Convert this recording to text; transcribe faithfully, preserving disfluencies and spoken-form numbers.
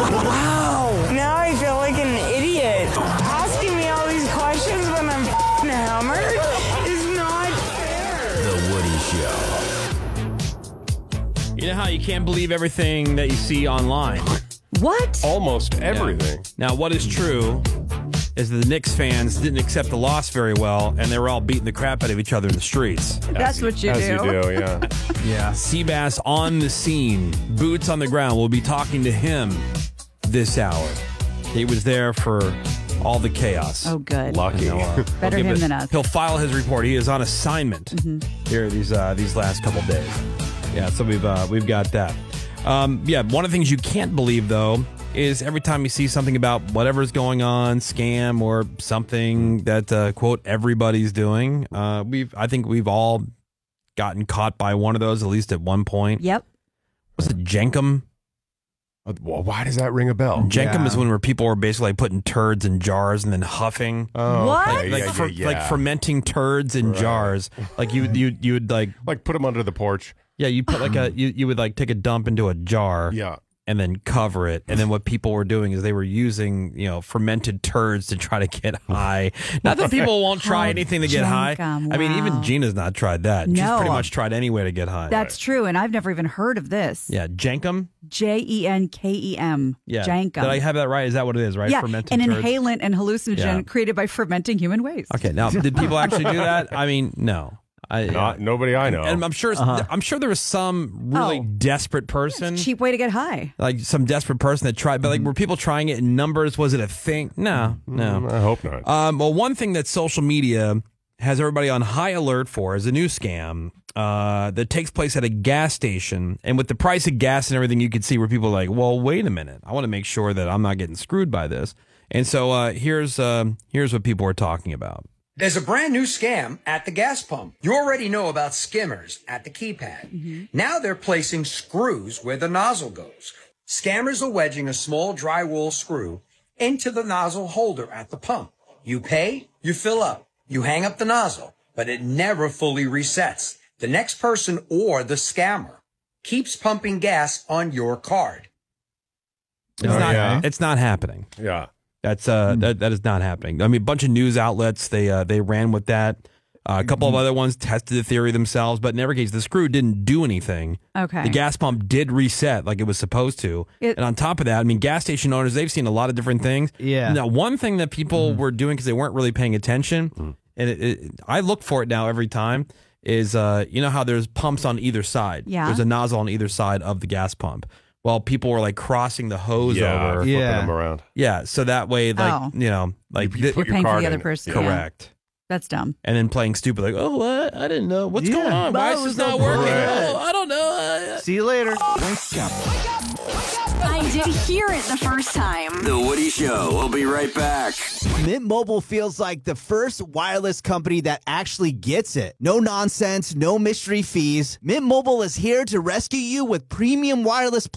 Wow. Now I feel like an idiot. Asking me all these questions when I'm f***ing hammered is not fair. The Woody Show. You know how you can't believe everything that you see online? What? Almost everything. Yeah. Now, what is true is that the Knicks fans didn't accept the loss very well, and they were all beating the crap out of each other in the streets. That's As what you as do. you do, yeah. Yeah. Seabass on the scene, boots on the ground. We'll be talking to him this hour. He was there for all the chaos. Oh, good. Lucky. You know, uh, Better we'll give him it- than us. He'll file his report. He is on assignment Mm-hmm. here these uh, these last couple days. Yeah, so we've uh, we've got that. Um, yeah, one of the things you can't believe though is every time you see something about whatever's going on, scam or something that uh, quote everybody's doing. Uh, we've I think we've all gotten caught by one of those at least at one point. Yep. Was it Jenkum? Well, why does that ring a bell? Jenkum Yeah. is when where people were basically like putting turds in jars and then huffing. Oh, What? okay, Like, yeah, fer- yeah, like yeah. fermenting turds in Right. jars. Like you, you, you would like, Like put them under the porch. yeah, you put like a, you, you would like take a dump into a jar, Yeah. and then cover it. And then what people were doing is they were using, you know, fermented turds to try to get high. Not that people won't try Oh, anything to get high. Jenkum, I mean, wow. even Gina's not tried that. She's No. pretty much tried any way to get high. That's true, and I've never even heard of this. yeah, Jenkum. J E N K E M. Yeah, Jankum. did I have that right? Is that what it is? Right? Yeah, fermented an turds. inhalant and hallucinogen Yeah. created by fermenting human waste. Okay, now did people actually do that? I mean, no. I, Not nobody I know. And I'm sure, I'm sure there was some really Oh. desperate person, Cheap way to get high. like some desperate person that tried. But like, were people trying it in numbers? Was it a thing? No, no. I hope not. Um, well, one thing that social media has everybody on high alert for is a new scam uh, that takes place at a gas station. And with the price of gas and everything, you can see where people are like, well, wait a minute. I want to make sure that I'm not getting screwed by this. And so uh, here's um, here's what people are talking about. There's a brand new scam at the gas pump. You already know about skimmers at the keypad. Now they're placing screws where the nozzle goes. Scammers are wedging a small drywall screw into the nozzle holder at the pump. You pay, you fill up, you hang up the nozzle, but it never fully resets. The next person or the scammer keeps pumping gas on your card. It's Oh, not. yeah? It's not happening. Yeah. That's uh, that, that is not happening. I mean, a bunch of news outlets they uh, they ran with that. Uh, a couple of other ones tested the theory themselves, but in every case, the screw didn't do anything. Okay. The gas pump did reset like it was supposed to. It- and on top of that, I mean, gas station owners, they've seen a lot of different things. Yeah. Now, one thing that people were doing because they weren't really paying attention, and it, it, I look for it now every time, is uh, you know how there's pumps on either side? Yeah. There's a nozzle on either side of the gas pump. Well, people were like crossing the hose Yeah. over. Flipping Yeah. them around. Yeah, so that way, like, Oh. you know, like, You th- put You're your paying for card the other in. person. Yeah. Yeah. correct. That's dumb. And then playing stupid, like, oh, what? I didn't know. What's Yeah. going on? Why is That this was not the working? point. Oh, I don't know. See you later. I did hear it the first time. The Woody Show. We'll be right back. Mint Mobile feels like the first wireless company that actually gets it. No nonsense, no mystery fees. Mint Mobile is here to rescue you with premium wireless